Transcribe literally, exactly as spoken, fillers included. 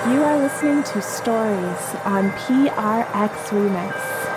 You are listening to Stories on P R X Remix.